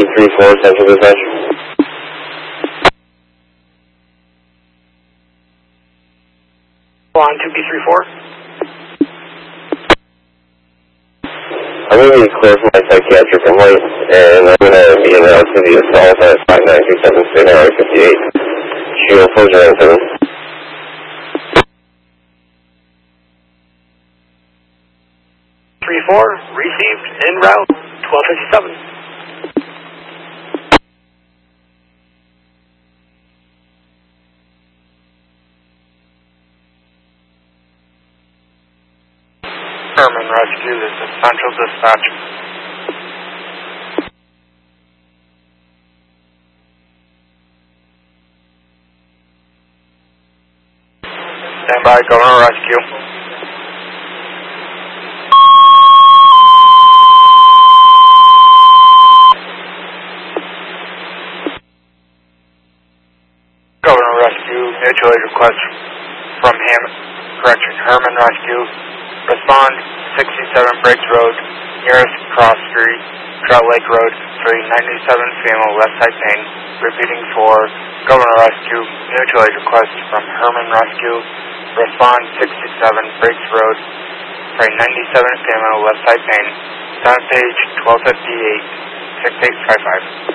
2P34, Central Dispatch. On 2P34. I'm going to be clear for my psychiatric complaint, and I'm going to be announced to the assault at 5927 State Highway 58. Shield 407. 34, received, en route, 1257. Herman Rescue, this is Central Dispatch. Stand by, Governor Rescue. Governor Rescue, mutual aid request from Herman Rescue. Respond 67 Briggs Road, nearest cross street, Trout Lake Road, 397 female left side pain. Repeating for Governor Rescue, mutual aid request from Herman Rescue. Respond 67 Briggs Road, 397 female left side pain. Sound page 1258, 6855.